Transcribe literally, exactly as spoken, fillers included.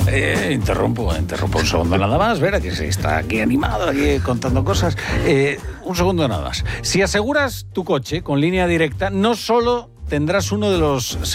Eh, interrumpo, interrumpo un segundo nada más, verá que se está aquí animado, aquí contando cosas. Eh, un segundo nada más. Si aseguras tu coche con Línea Directa, no solo tendrás uno de los